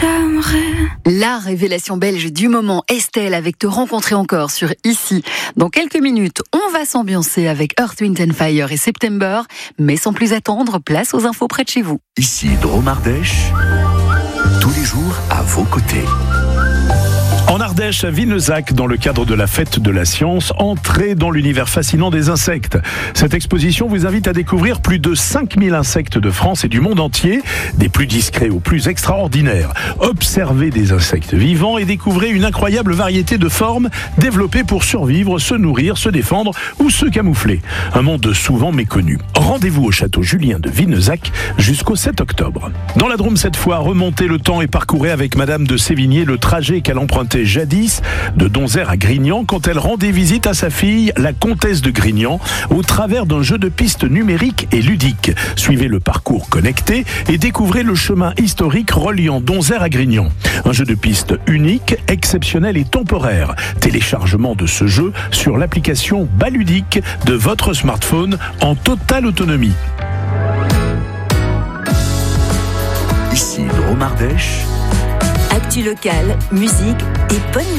j'aimerais. La révélation belge du moment, Estelle, avec Te rencontrer encore sur Ici. Dans quelques minutes, on va s'ambiancer avec Earth, Wind & Fire et September. Mais sans plus attendre, place aux infos près de chez vous. Ici Drôme Ardèche, tous les jours à vos côtés. En Ardèche, à Vinezac, dans le cadre de la fête de la science, entrez dans l'univers fascinant des insectes. Cette exposition vous invite à découvrir plus de 5000 insectes de France et du monde entier, des plus discrets aux plus extraordinaires. Observez des insectes vivants et découvrez une incroyable variété de formes développées pour survivre, se nourrir, se défendre ou se camoufler. Un monde souvent méconnu. Rendez-vous au château Julien de Vinezac jusqu'au 7 octobre. Dans la Drôme cette fois, remontez le temps et parcourez avec Madame de Sévigné le trajet qu'elle empruntait jadis de Donzère à Grignan quand elle rendait visite à sa fille, la comtesse de Grignan, au travers d'un jeu de pistes numérique et ludique. Suivez le parcours connecté et découvrez le chemin historique reliant Donzère à Grignan. Un jeu de pistes unique, exceptionnel et temporaire. Téléchargement de ce jeu sur l'application Baludique de votre smartphone en totale autonomie. Ici Drôme Ardèche. Actu locale, musique et bonne